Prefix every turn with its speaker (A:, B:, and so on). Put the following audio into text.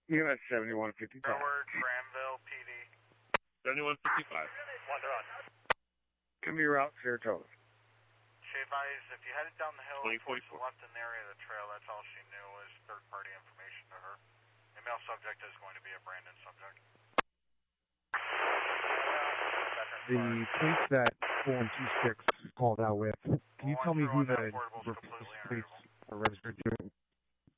A: Unit 7155.
B: Forward, Granville, PD.
C: 7155.
B: One, they're on.
A: Can be route Saratoga.
B: She advised if you headed down the hill towards the
C: 2044.
B: left in the area of the trail, that's all she knew was third-party information to her. The male subject is going to be a Brandon subject.
D: The police that Form 26 called out with, can you tell me who the police are registered to?